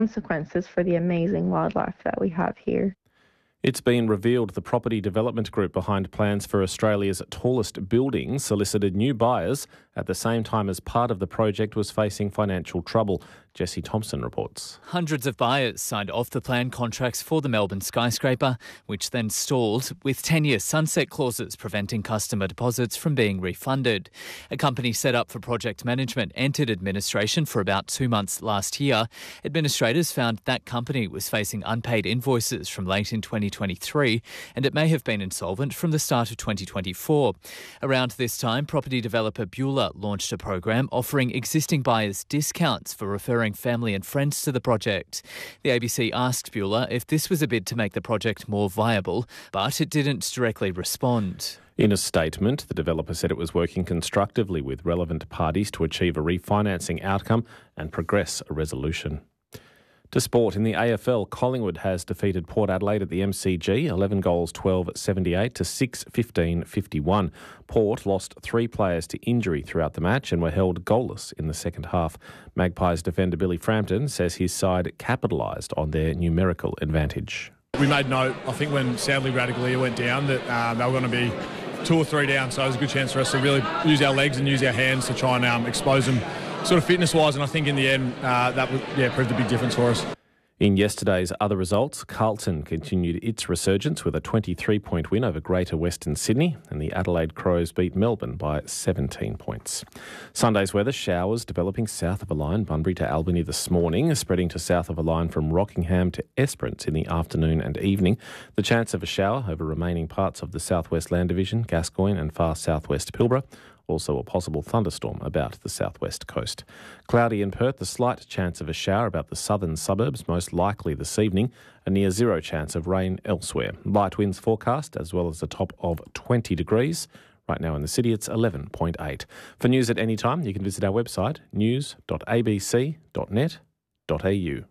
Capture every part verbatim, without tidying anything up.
consequences for the amazing wildlife that we have here. It's been revealed the property development group behind plans for Australia's tallest building solicited new buyers at the same time as part of the project was facing financial trouble. Jesse Thompson reports. Hundreds of buyers signed off the planned contracts for the Melbourne skyscraper, which then stalled with ten-year sunset clauses preventing customer deposits from being refunded. A company set up for project management entered administration for about two months last year. Administrators found that company was facing unpaid invoices from late in twenty twenty-three, and it may have been insolvent from the start of twenty twenty-four. Around this time, property developer Beulah launched a program offering existing buyers discounts for referring family and friends to the project. The A B C asked Beulah if this was a bid to make the project more viable, but it didn't directly respond. In a statement, the developer said it was working constructively with relevant parties to achieve a refinancing outcome and progress a resolution. To sport, in the A F L, Collingwood has defeated Port Adelaide at the M C G, eleven goals, twelve seventy-eight to six fifteen fifty-one. Port lost three players to injury throughout the match and were held goalless in the second half. Magpies defender Billy Frampton says his side capitalised on their numerical advantage. We made note, I think when sadly Radically went down, that uh, they were going to be two or three down, so it was a good chance for us to really use our legs and use our hands to try and um, expose them sort of fitness-wise, and I think in the end uh, that would, yeah, proved a big difference for us. In yesterday's other results, Carlton continued its resurgence with a twenty-three point win over Greater Western Sydney, and the Adelaide Crows beat Melbourne by seventeen points. Sunday's weather: showers developing south of a line, Bunbury to Albany this morning, spreading to south of a line from Rockingham to Esperance in the afternoon and evening. The chance of a shower over remaining parts of the southwest Land Division, Gascoyne and far southwest Pilbara. Also a possible thunderstorm about the southwest coast. Cloudy in Perth, a slight chance of a shower about the southern suburbs, most likely this evening. A near zero chance of rain elsewhere. Light winds forecast, as well as a top of twenty degrees. Right now in the city, it's eleven point eight. For news at any time, you can visit our website, news dot a b c dot net dot a u.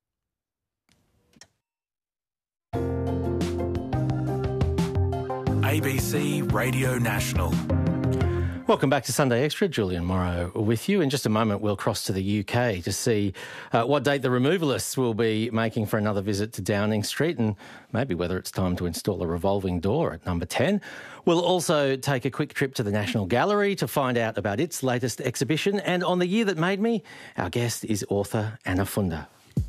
A B C Radio National. Welcome back to Sunday Extra. Julian Morrow with you. In just a moment, we'll cross to the U K to see uh, what date the removalists will be making for another visit to Downing Street and maybe whether it's time to install a revolving door at number ten. We'll also take a quick trip to the National Gallery to find out about its latest exhibition. And on The Year That Made Me, our guest is author Anna Funder.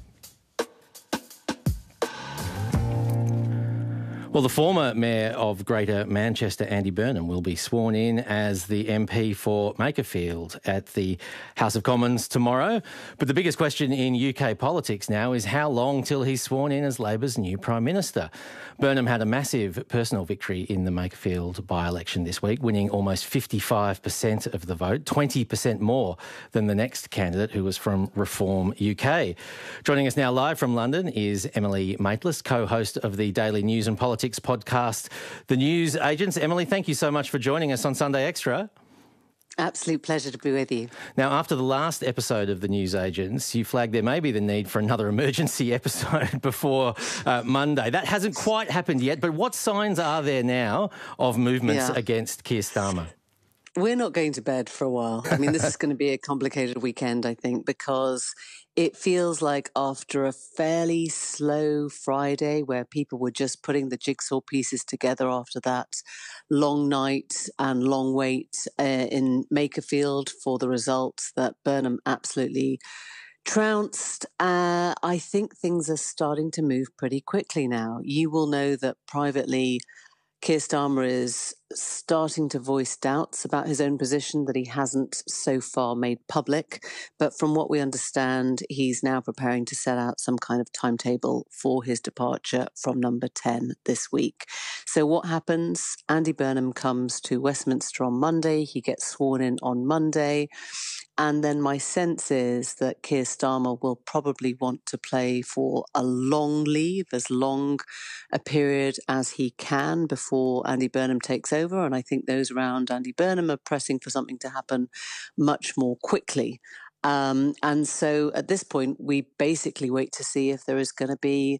Well, the former Mayor of Greater Manchester, Andy Burnham, will be sworn in as the M P for Makerfield at the House of Commons tomorrow. But the biggest question in U K politics now is how long till he's sworn in as Labor's new Prime Minister. Burnham had a massive personal victory in the Makerfield by-election this week, winning almost fifty-five percent of the vote, twenty percent more than the next candidate, who was from Reform U K. Joining us now live from London is Emily Maitlis, co-host of the Daily News and Politics podcast, The News Agents. Emily, thank you so much for joining us on Sunday Extra. Absolute pleasure to be with you. Now, after the last episode of The News Agents, you flagged there may be the need for another emergency episode before uh, Monday. That hasn't quite happened yet, but what signs are there now of movements Yeah. against Keir Starmer? We're not going to bed for a while. I mean, this is going to be a complicated weekend, I think, because it feels like after a fairly slow Friday where people were just putting the jigsaw pieces together after that long night and long wait uh, in Makerfield for the results that Burnham absolutely trounced, uh, I think things are starting to move pretty quickly now. You will know that privately Keir Starmer is starting to voice doubts about his own position that he hasn't so far made public. But from what we understand, he's now preparing to set out some kind of timetable for his departure from number ten this week. So what happens? Andy Burnham comes to Westminster on Monday. He gets sworn in on Monday. And then my sense is that Keir Starmer will probably want to play for a long leave, as long a period as he can before Andy Burnham takes over. And I think those around Andy Burnham are pressing for something to happen much more quickly. Um, and so at this point, we basically wait to see if there is going to be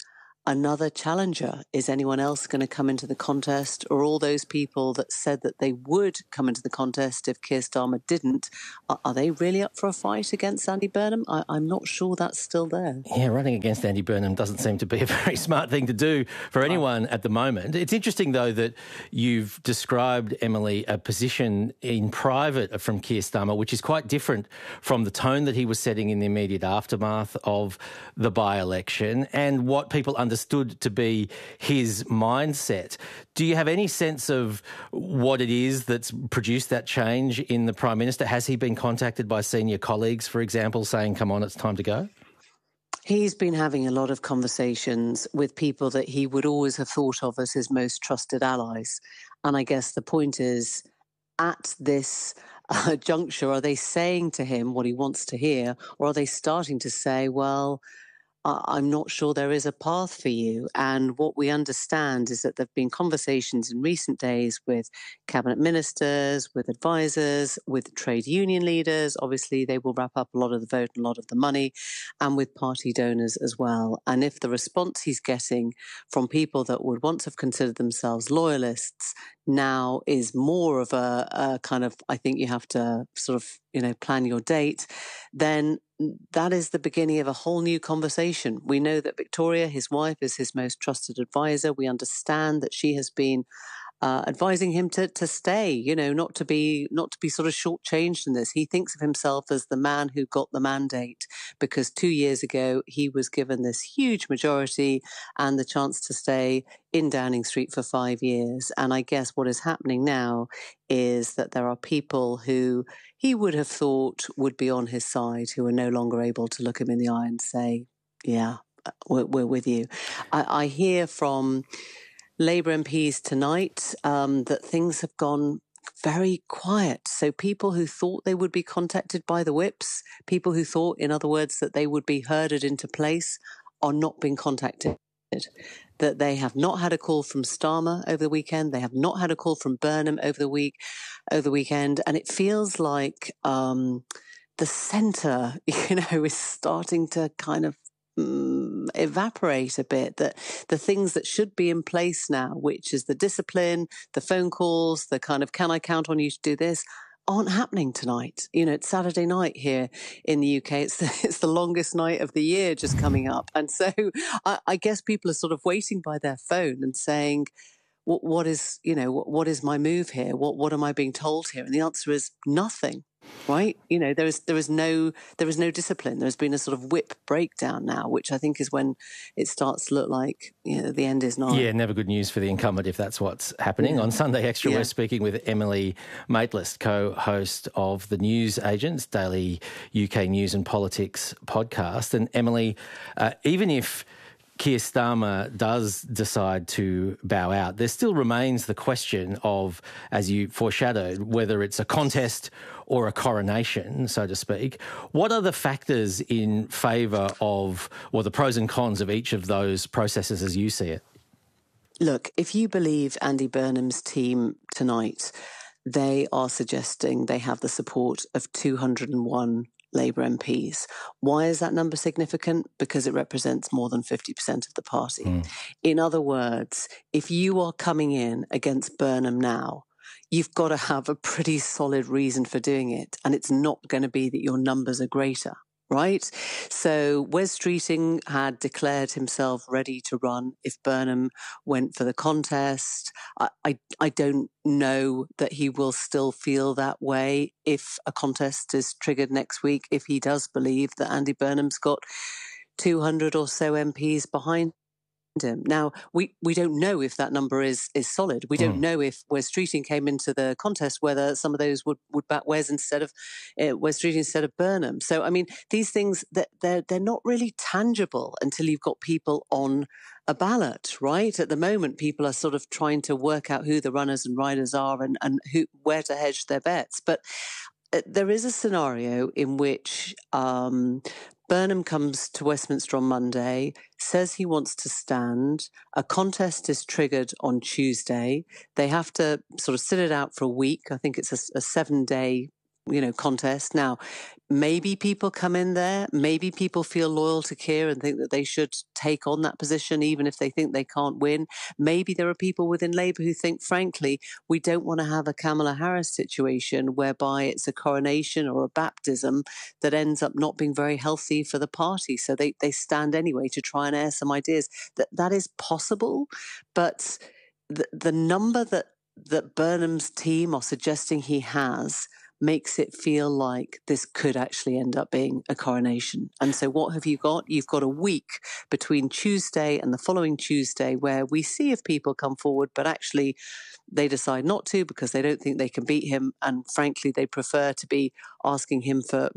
another challenger? Is anyone else going to come into the contest? Or all those people that said that they would come into the contest if Keir Starmer didn't, are, are they really up for a fight against Andy Burnham? I, I'm not sure that's still there. Yeah, running against Andy Burnham doesn't seem to be a very smart thing to do for anyone at the moment. It's interesting, though, that you've described, Emily, a position in private from Keir Starmer, which is quite different from the tone that he was setting in the immediate aftermath of the by-election and what people understood to be his mindset. Do you have any sense of what it is that's produced that change in the Prime Minister? Has he been contacted by senior colleagues, for example, saying, come on, it's time to go? He's been having a lot of conversations with people that he would always have thought of as his most trusted allies. And I guess the point is, at this uh, juncture, are they saying to him what he wants to hear, or are they starting to say, well, I'm not sure there is a path for you? And what we understand is that there have been conversations in recent days with cabinet ministers, with advisors, with trade union leaders. Obviously, they will wrap up a lot of the vote and a lot of the money, and with party donors as well. And if the response he's getting from people that would once have considered themselves loyalists now is more of a, a kind of, I think you have to sort of, you know, plan your date, then that is the beginning of a whole new conversation. We know that Victoria, his wife, is his most trusted advisor. We understand that she has been uh, advising him to to stay, you know, not to be not to be sort of shortchanged in this. He thinks of himself as the man who got the mandate because two years ago he was given this huge majority and the chance to stay in Downing Street for five years. And I guess what is happening now is that there are people who he would have thought would be on his side who are no longer able to look him in the eye and say, yeah, we're, we're with you. I, I hear from Labour M Ps tonight um, that things have gone very quiet. So people who thought they would be contacted by the whips, people who thought, in other words, that they would be herded into place, are not being contacted. That they have not had a call from Starmer over the weekend. They have not had a call from Burnham over the week, over the weekend. And it feels like um, the centre, you know, is starting to kind of um, evaporate a bit. That the things that should be in place now, which is the discipline, the phone calls, the kind of, can I count on you to do this, aren't happening tonight. You know, it's Saturday night here in the U K. It's the, it's the longest night of the year just coming up. And so I, I guess people are sort of waiting by their phone and saying, what, what is, you know, what, what is my move here? What, what am I being told here? And the answer is nothing. Right? You know, there is there is no there is no discipline. There's been a sort of whip breakdown now, which I think is when it starts to look like, you know, the end is nigh. Yeah, never good news for the incumbent if that's what's happening. Yeah. On Sunday Extra, yeah. we're speaking with Emily Maitlis, co-host of the News Agents daily U K news and politics podcast. And Emily, uh, even if Keir Starmer does decide to bow out, there still remains the question of, as you foreshadowed, whether it's a contest or a coronation, so to speak. What are the factors in favour of, or the pros and cons of each of those processes as you see it? Look, if you believe Andy Burnham's team tonight, they are suggesting they have the support of two hundred and one Labour M Ps. Why is that number significant? Because it represents more than fifty percent of the party. Mm. In other words, if you are coming in against Burnham now, you've got to have a pretty solid reason for doing it. And it's not going to be that your numbers are greater, right? So Wes Streeting had declared himself ready to run if Burnham went for the contest. I, I, I don't know that he will still feel that way if a contest is triggered next week, if he does believe that Andy Burnham's got two hundred or so M Ps behind him. Now, we, we don't know if that number is is solid. We don't mm. know if Wes Streeting came into the contest, whether some of those would, would back Wes instead of uh, Wes Streeting instead of Burnham. So, I mean, these things, that they're, they're not really tangible until you've got people on a ballot, right? At the moment, people are sort of trying to work out who the runners and riders are and, and who where to hedge their bets. But there is a scenario in which um, Burnham comes to Westminster on Monday, says he wants to stand. A contest is triggered on Tuesday. They have to sort of sit it out for a week. I think it's a, a seven-day you know, contest. Now, maybe people come in there, maybe people feel loyal to Keir and think that they should take on that position, even if they think they can't win. Maybe there are people within Labour who think, frankly, we don't want to have a Kamala Harris situation whereby it's a coronation or a baptism that ends up not being very healthy for the party. So they, they stand anyway to try and air some ideas. That that is possible, but the, the number that, that Burnham's team are suggesting he has makes it feel like this could actually end up being a coronation. And so what have you got? You've got a week between Tuesday and the following Tuesday where we see if people come forward, but actually they decide not to because they don't think they can beat him. And frankly, they prefer to be asking him for